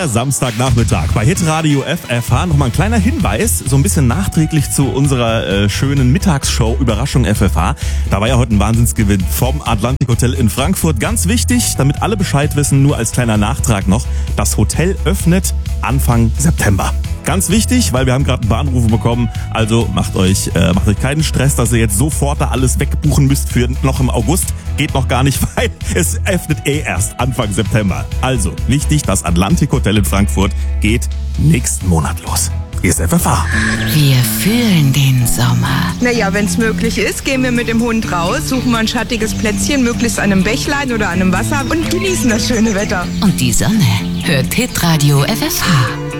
der Samstagnachmittag bei Hitradio FFH. Nochmal ein kleiner Hinweis, so ein bisschen nachträglich zu unserer schönen Mittagsshow Überraschung FFH. Da war ja heute ein Wahnsinnsgewinn vom Atlantik Hotel in Frankfurt. Ganz wichtig, damit alle Bescheid wissen, nur als kleiner Nachtrag noch, das Hotel öffnet Anfang September. Ganz wichtig, weil wir haben gerade ein paar Anrufe bekommen, also macht euch keinen Stress, dass ihr jetzt sofort da alles wegbuchen müsst für noch im August. Geht noch gar nicht, weil es öffnet erst Anfang September. Also wichtig, das Atlantik Hotel in Frankfurt geht nächsten Monat los. Hier ist FFH. Wir fühlen den Sommer. Naja, wenn es möglich ist, gehen wir mit dem Hund raus, suchen mal ein schattiges Plätzchen, möglichst an einem Bächlein oder an einem Wasser und genießen das schöne Wetter. Und die Sonne hört Hitradio FFH.